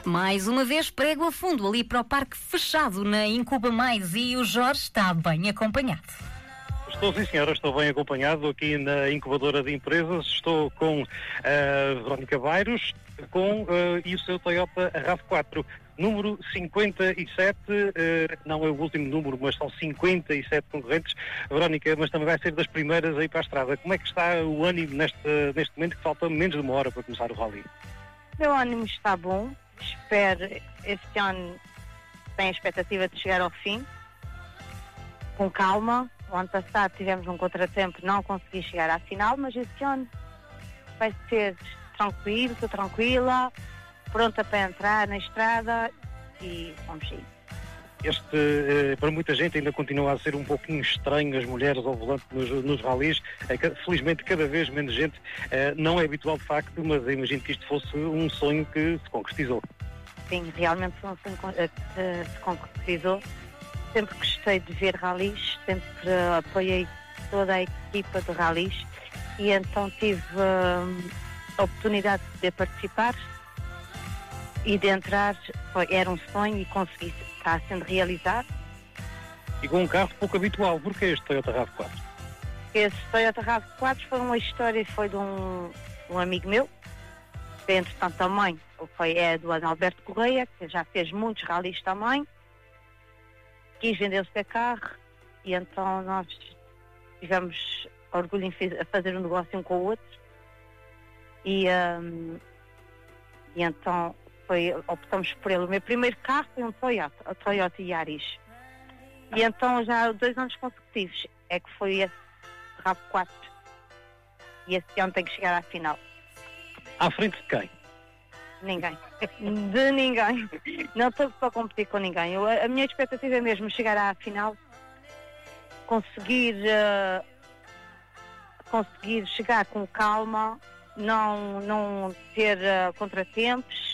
Mais uma vez prego a fundo ali para o parque fechado na Incuba Mais e o Jorge está bem acompanhado. Estou, sim senhora, estou bem acompanhado aqui na incubadora de empresas. Estou com a Verónica Bairos e o seu Toyota RAV4. Número 57, não é o último número, mas são 57 concorrentes. Verónica, mas também vai ser das primeiras a ir para a estrada. Como é que está o ânimo neste momento, que falta menos de uma hora para começar o rally? O meu ânimo está bom. Espero, este ano, tenho a expectativa de chegar ao fim, com calma. O ano passado tivemos um contratempo, não consegui chegar à final, mas este ano vai ser tranquilo, estou tranquila, pronta para entrar na estrada e vamos ir. Para muita gente ainda continua a ser um pouquinho estranho as mulheres ao volante nos rallies. Felizmente cada vez menos gente, não é habitual de facto, mas imagino que isto fosse um sonho que se concretizou. Sim, realmente foi um sonho que se concretizou. Sempre gostei de ver rallies, sempre apoiei toda a equipa de rallies e então tive a oportunidade de participar e de entrar. Era um sonho e consegui, está sendo realizado. E com um carro pouco habitual, porquê este Toyota RAV4? Esse Toyota RAV4 foi uma história, foi de um amigo meu, que entretanto também é do Adalberto Correia, que já fez muitos rallies também. Quis vender o seu carro e então nós tivemos orgulho em fazer um negócio um com o outro e então optamos por ele. O meu primeiro carro foi um Toyota Yaris, e então já 2 anos consecutivos é que foi esse RAV4 e esse ano tem que chegar à final. À frente de quem? Ninguém. De ninguém. Não estou para competir com ninguém. A minha expectativa é mesmo chegar à final, conseguir chegar com calma, não ter contratempos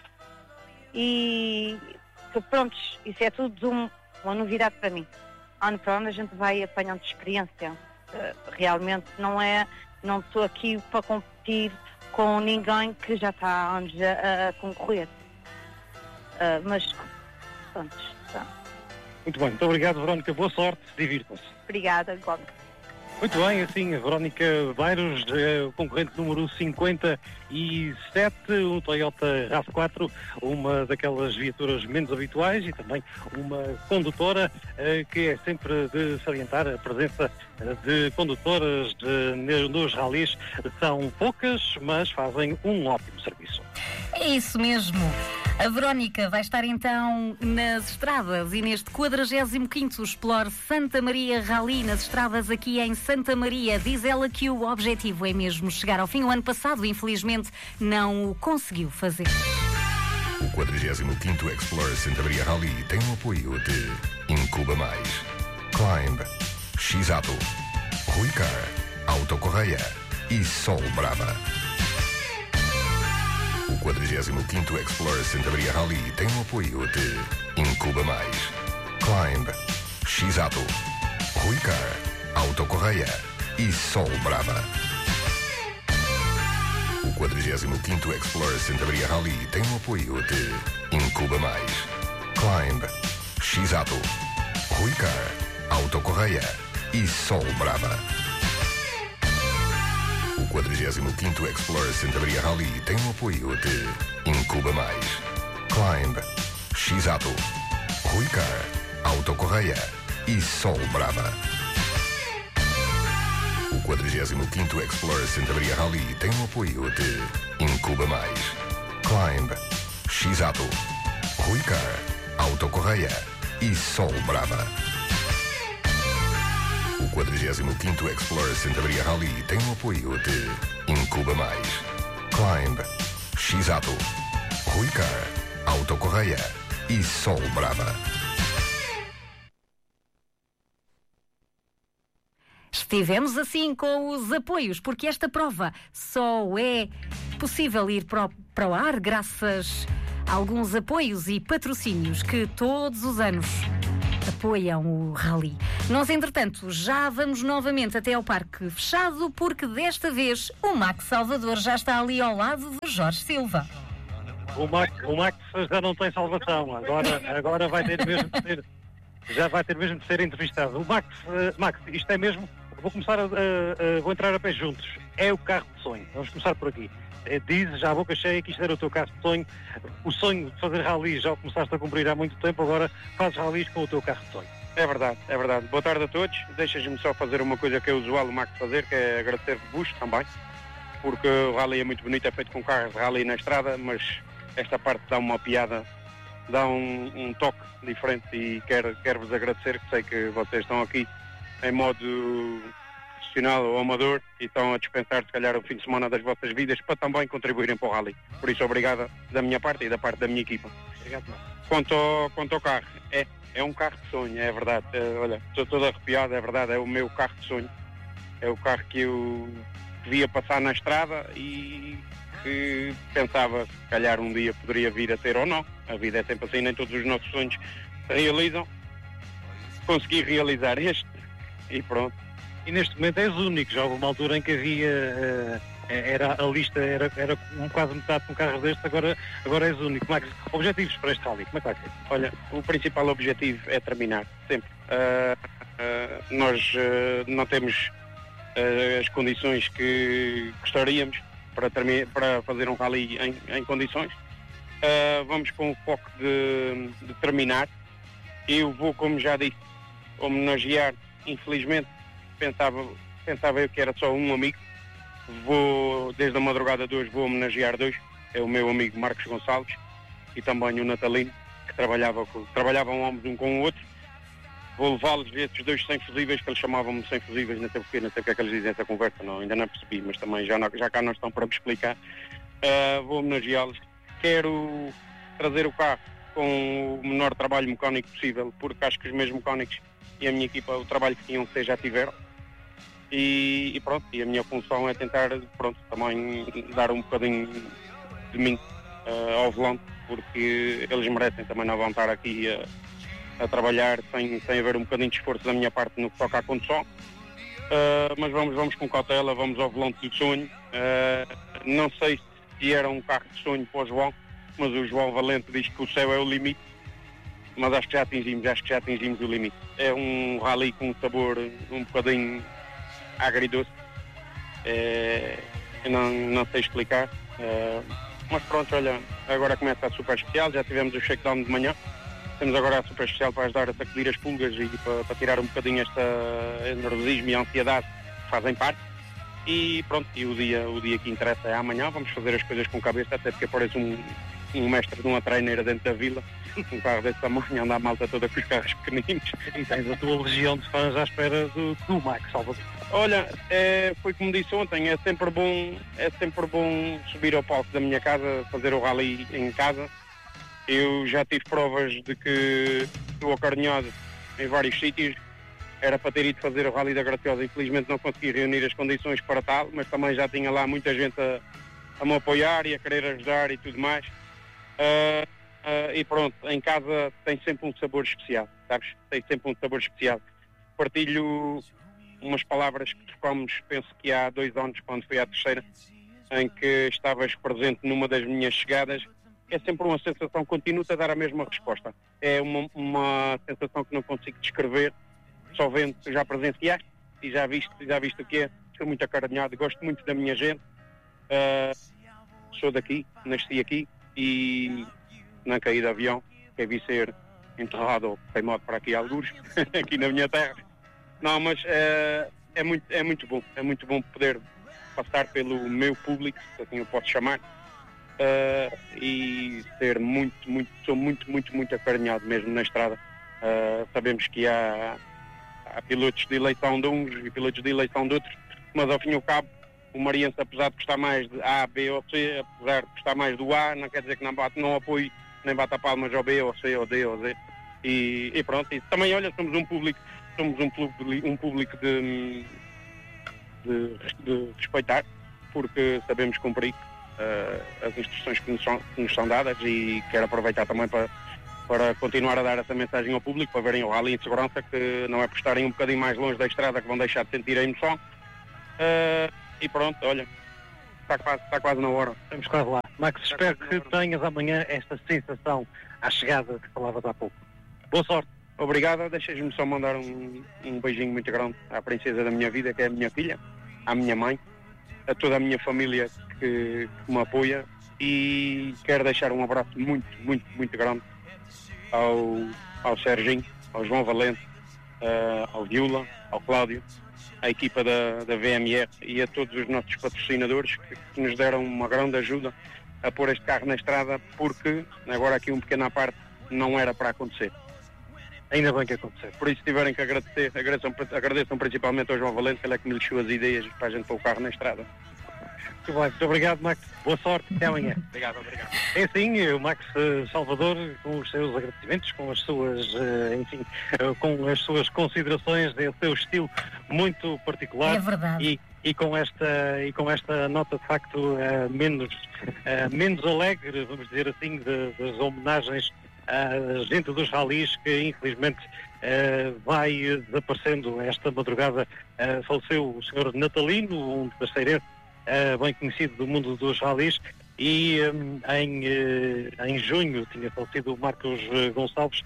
e pronto, isso é tudo uma novidade para mim. Ano para ano a gente vai apanhando experiência. Realmente não estou aqui para competir com ninguém que já está há anos a concorrer. Mas, pronto. Tá. Muito bem, muito obrigado, Verónica. Boa sorte, divirtam-se. Obrigada, Gomes. Muito bem, assim, a Verónica Bairos, concorrente número 57, um Toyota RAV4, uma daquelas viaturas menos habituais e também uma condutora que é sempre de salientar a presença de condutoras nos rallies. São poucas, mas fazem um ótimo serviço. É isso mesmo. A Verónica vai estar então nas estradas e neste 45º Explore Santa Maria Rally nas estradas aqui em Santa Maria. Diz ela que o objetivo é mesmo chegar ao fim. O ano passado, infelizmente, não o conseguiu fazer. O 45º Explore Santa Maria Rally tem o apoio de Incuba Mais, Climb, X-Ato, Rui Car, Auto Correia e Sol Brava. O 45º Explore Santa Maria Rally tem o apoio de Incuba Mais, Climb, X-Ato, Rui Car, Auto Correia e Sol Brava. O 45º Explore Santa Maria Rally tem o apoio de Incuba Mais, Climb, X-Ato, Rui Car, Auto Correia e Sol Brava. O 45º Explore Santa Maria Rally tem o apoio de Incuba Mais, Climb, X-Ato, Rui Car, Auto Correia e Sol Brava. O 45º Explore Santa Maria Rally tem o apoio de Incuba Mais, Climb, X-Ato, Rui Car, Auto Correia e Sol Brava. O 45º Explore Santa Maria Rally tem o apoio de Incuba Mais, Climb, X-Ato, Rui Car, Auto Correia e Sol Brava. Estivemos assim com os apoios, porque esta prova só é possível ir para o ar graças a alguns apoios e patrocínios que todos os anos apoiam o rally. Nós, entretanto, já vamos novamente até ao parque fechado, porque desta vez o Max Salvador já está ali ao lado do Jorge Silva. O Max já não tem salvação, agora vai ter mesmo de ser, já vai ter mesmo de ser entrevistado. O Max, isto é mesmo, vou entrar a pé juntos, é o carro de sonho, vamos começar por aqui. Dizes já à boca cheia que isto era o teu carro de sonho, o sonho de fazer rallies já o começaste a cumprir há muito tempo, agora fazes rallies com o teu carro de sonho. É verdade, é verdade. Boa tarde a todos. Deixas-me só fazer uma coisa que é usual o Max fazer, que é agradecer-vos também, porque o rally é muito bonito, é feito com carros de rally na estrada, mas esta parte dá uma piada, dá um toque diferente e quero-vos agradecer, que sei que vocês estão aqui em modo profissional ou amador e estão a dispensar se calhar o fim de semana das vossas vidas para também contribuírem para o rally. Por isso, obrigado da minha parte e da parte da minha equipa. Obrigado. Quanto ao carro, é um carro de sonho, é verdade. Olha, estou todo arrepiado, é verdade, é o meu carro de sonho. É o carro que eu via passar na estrada e que pensava se calhar um dia poderia vir a ter ou não. A vida é sempre assim, nem todos os nossos sonhos se realizam. Consegui realizar este e pronto. E neste momento és único, já houve uma altura em que havia, a lista era quase metade com carros destes, agora és único. Max, objetivos para este rally, como é que vai ser? Olha, o principal objetivo é terminar, sempre. Nós não temos as condições que gostaríamos para fazer um rally em condições. Vamos com o foco de terminar. Eu vou, como já disse, homenagear, infelizmente, pensava eu que era só um amigo. Vou, desde a madrugada de hoje, vou homenagear dois. É o meu amigo Marcos Gonçalves e também o Natalino, que trabalhavam ambos um com o outro. Vou levá-los, esses dois sem fusíveis, que eles chamavam-me sem fusíveis, não sei porque, não sei o que é que eles dizem essa conversa, não, ainda não percebi, mas também já cá não estão para me explicar. Vou homenageá-los. Quero trazer o carro com o menor trabalho mecânico possível, porque acho que os meus mecânicos e a minha equipa, o trabalho que tinham que ter, já tiveram. E pronto, e a minha função é tentar, pronto, também dar um bocadinho de mim ao volante, porque eles merecem, também não vão estar aqui a trabalhar sem haver um bocadinho de esforço da minha parte no que toca à condução. Mas vamos com cautela, vamos ao volante do sonho. Não sei se era um carro de sonho para o João, mas o João Valente diz que o céu é o limite, mas acho que já atingimos o limite. É um rally com um sabor um bocadinho agridoce, eu não sei explicar, mas pronto, olha, agora começa a super especial, já tivemos o shakedown de manhã, temos agora a super especial para ajudar a sacudir as pulgas e para tirar um bocadinho este nervosismo e a ansiedade que fazem parte. E pronto, e o dia que interessa é amanhã, vamos fazer as coisas com cabeça, até porque aparece um mestre de uma treineira dentro da vila, um carro desse tamanho, anda a malta toda com os carros pequeninos. E tens a tua legião de fãs à espera do Max, Salvador. Olha, foi como disse ontem, é sempre bom subir ao palco da minha casa, fazer o rally em casa. Eu já tive provas de que estou acarinhado em vários sítios. Era para ter ido fazer o Rally da Graciosa, infelizmente não consegui reunir as condições para tal, mas também já tinha lá muita gente a me apoiar e a querer ajudar e tudo mais. E pronto, em casa tem sempre um sabor especial, sabes? Tem sempre um sabor especial. Partilho umas palavras que trocamos, penso que há 2 anos, quando fui à terceira, em que estavas presente numa das minhas chegadas. É sempre uma sensação, continuo-te a dar a mesma resposta. É uma sensação que não consigo descrever, só vendo, já presenciaste e já viste o que é. Sou muito acarinhado, gosto muito da minha gente. Sou daqui, nasci aqui e não caí de avião, que vi ser enterrado ou queimado para aqui algures, aqui na minha terra. Não, mas é muito bom poder passar pelo meu público, se assim eu posso chamar, e ser sou muito acarinhado mesmo na estrada. Sabemos que há pilotos de eleição de uns e pilotos de eleição de outros, mas ao fim e ao cabo o Mariense, apesar de gostar mais de A, B ou C, apesar de gostar mais do A, não quer dizer que não apoie nem bata palmas ao B ou C ou D ou Z. E pronto, e também olha, somos um público de respeitar, porque sabemos cumprir as instruções que nos são dadas, e quero aproveitar também para continuar a dar essa mensagem ao público, para verem o rally em segurança, que não é por estarem um bocadinho mais longe da estrada que vão deixar de sentir a emoção. E pronto, olha, está quase na hora. Estamos quase lá. Max, espero que tenhas amanhã esta sensação à chegada que falavas há pouco. Boa sorte. Obrigado, deixas-me só mandar um beijinho muito grande à princesa da minha vida, que é a minha filha, à minha mãe, a toda a minha família que me apoia, e quero deixar um abraço muito, muito, muito grande ao Serginho, ao João Valente, ao Viola, ao Cláudio, à equipa da VMR e a todos os nossos patrocinadores que nos deram uma grande ajuda a pôr este carro na estrada, porque, agora aqui um pequeno à parte, não era para acontecer. Ainda bem que aconteceu. Por isso tiverem que agradecer, agradeçam principalmente ao João Valente, que ele é que me lixou as ideias para a gente pôr o carro na estrada. Muito bem, muito obrigado, Max. Boa sorte, até amanhã. Obrigado. É assim, o Max Salvador, com os seus agradecimentos, com as suas, com as suas considerações, é o seu estilo muito particular. É verdade. E com esta nota de facto menos alegre, vamos dizer assim, das homenagens à gente dos ralis, que infelizmente vai desaparecendo. Esta madrugada faleceu o Sr. Natalino, um terceirense bem conhecido do mundo dos ralis, e em junho tinha falecido o Marcos Gonçalves,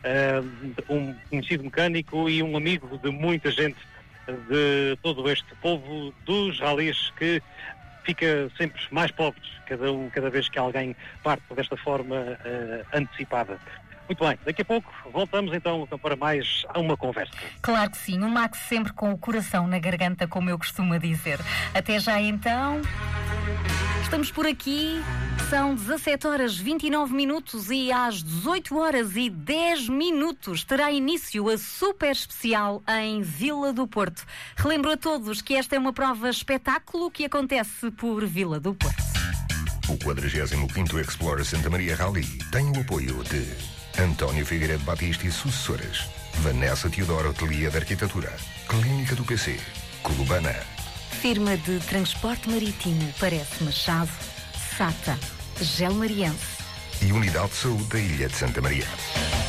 um conhecido mecânico e um amigo de muita gente de todo este povo dos ralis, que fica sempre mais pobre cada vez que alguém parte desta forma antecipada. Muito bem, daqui a pouco voltamos então para mais uma conversa. Claro que sim, o Max sempre com o coração na garganta, como eu costumo dizer. Até já então. Estamos por aqui, são 17 horas 29 minutos e às 18 horas e 10 minutos terá início a super especial em Vila do Porto. Relembro a todos que esta é uma prova espetáculo que acontece por Vila do Porto. O 45º Explorer Santa Maria Rally tem o apoio de António Figueiredo Batista e sucessoras, Vanessa Teodoro Ateliê de Arquitetura, Clínica do PC, Colubana, Firma de Transporte Marítimo Parece Machado, SATA, Gelmariense e Unidade de Saúde da Ilha de Santa Maria.